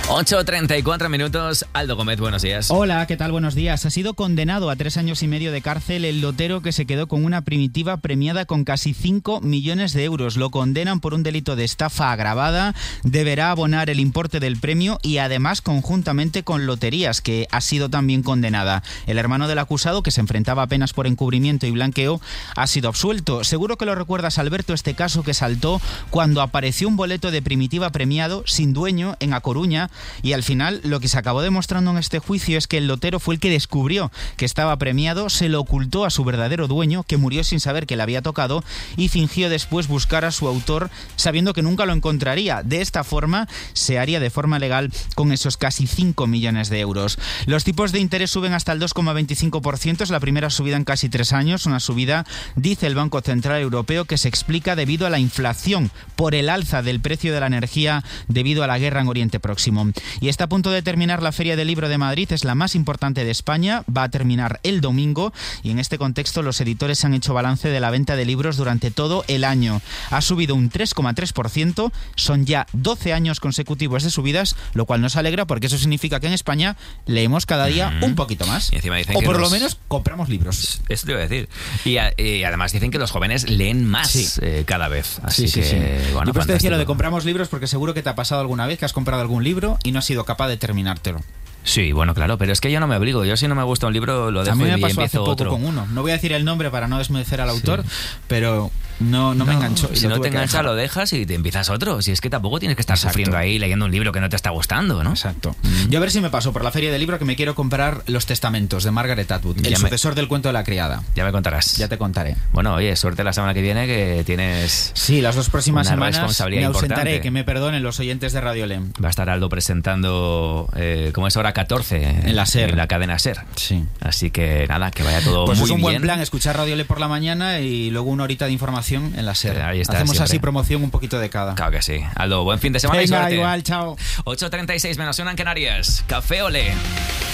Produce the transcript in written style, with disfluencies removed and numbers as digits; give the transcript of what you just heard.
8:34 minutos. Aldo Gómez, buenos días. Hola, ¿qué tal? Buenos días. Ha sido condenado a 3 años y medio de cárcel el lotero que se quedó con una primitiva premiada con casi 5 millones de euros. Lo condenan por un delito de estafa agravada. Deberá abonar el importe del premio y además conjuntamente con Loterías, que ha sido también condenada. El hermano del acusado, que se enfrentaba apenas por encubrimiento y blanqueo, ha sido absuelto. Seguro que lo recuerdas, Alberto, este caso que saltó cuando apareció un boleto de primitiva premiado sin dueño en A Coruña, y al final lo que se acabó demostrando en este juicio es que el lotero fue el que descubrió que estaba premiado, se lo ocultó a su verdadero dueño, que murió sin saber que le había tocado, y fingió después buscar a su autor sabiendo que nunca lo encontraría. De esta forma se haría de forma legal con esos casi 5 millones de euros. Los tipos de interés suben hasta el 2,25%, es la primera subida en casi 3 años, una subida, dice el Banco Central Europeo, que se explica debido a la inflación por el alza del precio de la energía debido a la guerra en Oriente Próximo. Y está a punto de terminar la Feria del Libro de Madrid, es la más importante de España, va a terminar el domingo, y en este contexto los editores han hecho balance de la venta de libros durante todo el año. Ha subido un 3,3%, son ya 12 años consecutivos de subidas, lo cual nos alegra porque eso significa que en España leemos cada día un poquito más. Y encima dicen o que por lo menos compramos libros. Eso te iba a decir. Y además dicen que los jóvenes leen más cada vez. Así que, bueno, yo pues te decía lo de fantástico. compramos libros porque seguro que te ha pasado alguna vez que has comprado algún libro y no has sido capaz de terminártelo. Sí, bueno, claro, pero es que yo no me obligo. Yo si no me gusta un libro lo dejo A mí me y pasó hace empiezo poco otro. con uno. No voy a decir el nombre para no desmerecer al autor, pero no me enganchó. Si no te engancha, lo dejas y te empiezas otro. Si es que tampoco tienes que estar sufriendo ahí leyendo un libro que no te está gustando, ¿no? Exacto. Yo a ver si me paso por la feria del libro que me quiero comprar Los Testamentos de Margaret Atwood, el sucesor del cuento de la criada. Ya me contarás. Ya te contaré. Bueno, oye, suerte la semana que viene, que tienes... Sí, las 2 próximas una semanas responsabilidad me ausentaré, importante. que me perdonen los oyentes de Radio Lem. Va a estar Aldo presentando, ¿cómo es hora 14? En la SER. En la cadena SER. Sí. Así que nada, que vaya todo pues muy es un bien. buen plan escuchar Radio Lem por la mañana y luego una horita de información en la SER. Ahí está, hacemos siempre. así promoción un poquito de cada. Claro que sí. Aldo, buen fin de semana. Venga, y suerte. igual, chao. 8:36 menos 1 en Canarias. Café Olé.